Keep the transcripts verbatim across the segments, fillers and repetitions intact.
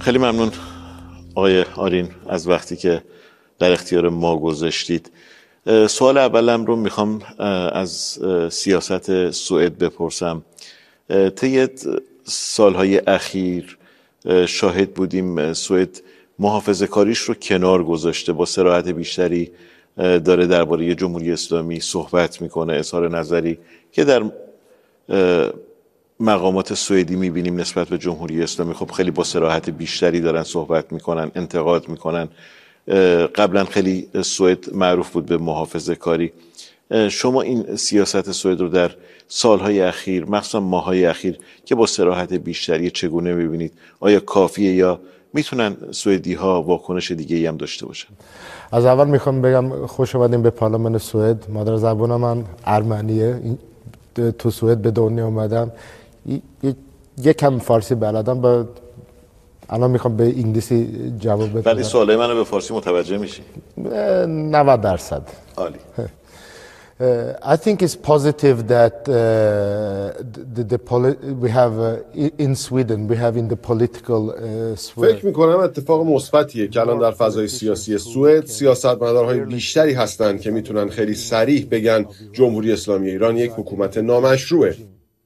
خیلی ممنون آقای آرین از وقتی که در اختیار ما گذاشتید. سوال اولم رو میخوام از سیاست سوئد بپرسم. طی سالهای اخیر شاهد بودیم سوئد محافظه کاریش رو کنار گذاشته، با صراحت بیشتری داره درباره جمهوری اسلامی صحبت میکنه، اظهار نظری که در مقامات سوئدی میبینیم نسبت به جمهوری اسلامی خب خیلی با صراحت بیشتری دارن صحبت میکنن، انتقاد میکنن. قبلا خیلی سوئد معروف بود به محافظه کاری. شما این سیاست سوئد رو در سالهای اخیر، مخصوصا ماهای اخیر که با صراحت بیشتری چگونه میبینید؟ آیا کافیه یا میتونن سوئدی ها واکنش دیگه ای هم داشته باشن؟ از اول میخوام بگم خوش اومدیم به پارلمان سوئد. مادر زبانم من ارمنیه. تو سوئد به دنیا اومدم. یکم فارسی بلدم، با الان میخوام به انگلیسی جواب بدم. ولی سوالای منو به فارسی متوجه میشی؟ نود درصد. عالی. Uh, I think it's positive that uh, the, the poli- we have uh, in Sweden we have in the political uh, sphere. فکر میکنم اتفاق مثبتیه که الان در فضای سیاسی سوئد سیاستمدارهای بیشتری هستند که میتونن خیلی صریح بگن جمهوری اسلامی ایران یک حکومت نامشروعه.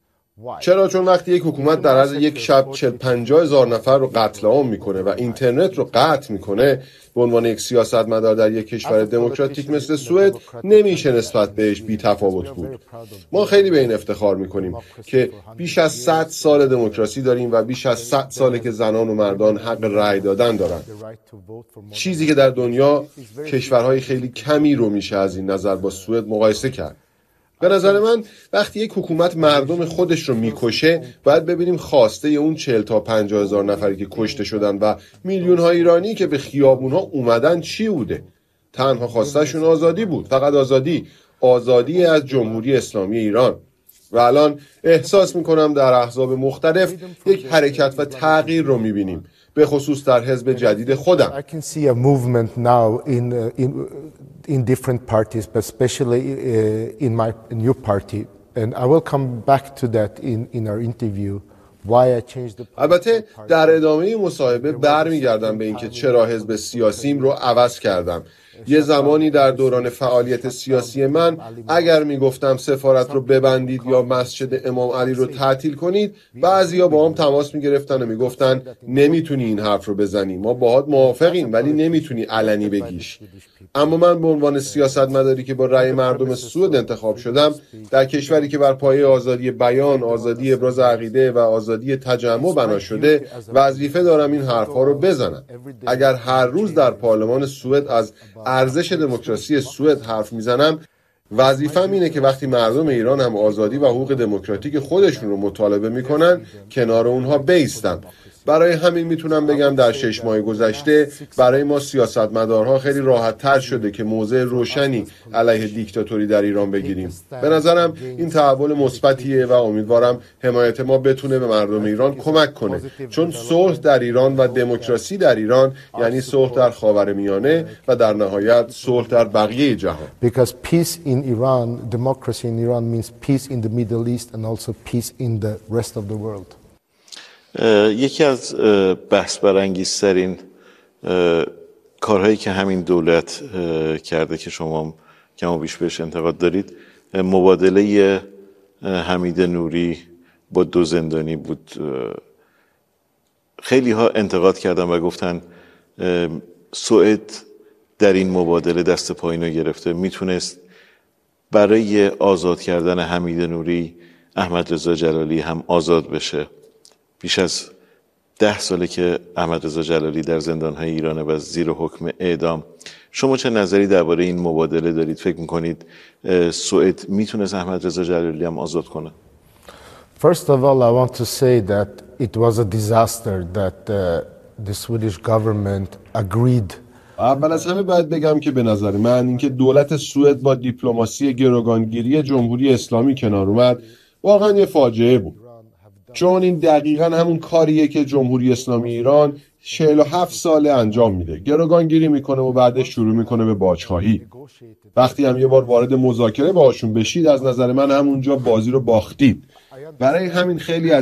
چرا؟ چون وقتی یک حکومت در عرض یک شب چهل پنجاه هزار نفر رو قتل عام میکنه و اینترنت رو قطع میکنه، به عنوان یک سیاستمدار در یک کشور دموکراتیک مثل سوئد نمیشه نسبت بهش بی تفاوت بود. ما خیلی به این افتخار میکنیم که بیش از صد سال دموکراسی داریم و بیش از صد ساله که زنان و مردان حق رأی دادن دارن. چیزی که در دنیا کشورهای خیلی کمی رو میشه از این نظر با سوئد مقایسه کرد. به نظر من وقتی یک حکومت مردم خودش رو میکشه، باید ببینیم خواسته اون چهل تا پنجاه هزار نفری که کشته شدن و میلیون ها ایرانی که به خیابون ها اومدن چی بوده؟ تنها خواستهشون آزادی بود، فقط آزادی، آزادی از جمهوری اسلامی ایران. و الان احساس میکنم در احزاب مختلف یک حرکت و تغییر رو میبینیم، به خصوص در حزب جدید خودم. I can see a movement now in uh, in in different parties, but especially uh, in my new party, and I will come back to that in in our interview. Why I changed the البته در ادامه مصاحبه برمیگردم به اینکه چرا حزب سیاسیم رو عوض کردم. یه زمانی در دوران فعالیت سیاسی من اگر میگفتم سفارت رو ببندید یا مسجد امام علی رو تعطیل کنید، بعضیا با هم تماس میگرفتن و میگفتن نمیتونی این حرف رو بزنی، ما باهات موافقیم ولی نمیتونی علنی بگیش. اما من به عنوان سیاستمداری که با رأی مردم سوئد انتخاب شدم، در کشوری که بر پایه آزادی بیان، آزادی ابراز عقیده و آزادی تجمع بنا شده، وظیفه دارم این حرفا رو بزنم. اگر هر روز در پارلمان سوئد از ارزش دموکراسی سوئد حرف میزنم، وظیفه‌م اینه که وقتی مردم ایران هم آزادی و حقوق دموکراتیک خودشون رو مطالبه میکنن، کنار اونها بایستم. برای همین میتونم بگم در شش ماه گذشته برای ما سیاستمدارها خیلی راحت تر شده که موضع روشنی علیه دیکتاتوری در ایران بگیریم. به نظرم این تحول مثبتیه و امیدوارم حمایت ما بتونه به مردم ایران کمک کنه، چون صلح در ایران و دموکراسی در ایران یعنی صلح در خاورمیانه و در نهایت صلح در بقیه جهان. Because peace in Iran, democracy in Iran means peace in the Middle East and also peace in the rest of the world. یکی از بحث برانگیزترین کارهایی که همین دولت کرده که شما کم و بیش بهش انتقاد دارید، مبادله حمید نوری با دو زندانی بود. خیلی ها انتقاد کردن و گفتن سوئد در این مبادله دست پایین رو گرفته، میتونست برای آزاد کردن حمید نوری احمد رضا جلالی هم آزاد بشه. بیش از ده ساله که احمد رضا جلالی در زندان‌های ایرانه و زیر حکم اعدام. شما چه نظری درباره این مبادله دارید؟ فکر می‌کنید سوئد میتونست احمد رضا جلالی هم آزاد کنه؟ First of all, I want to say that it was a disaster that uh, the Swedish government agreed. اول از همه باید بگم که به نظر من اینکه دولت سوئد با دیپلماسی گروگانگیری جمهوری اسلامی کنار اومد واقعا یه فاجعه بود. چون این دقیقاً همون کاریه که جمهوری اسلامی ایران چهل و هفت ساله انجام میده. گروگانگیری میکنه و بعدش شروع میکنه به باجخواهی. وقتی هم یه بار وارد مذاکره باهاشون بشید، از نظر من همونجا بازی رو باختید. برای همین خیلی از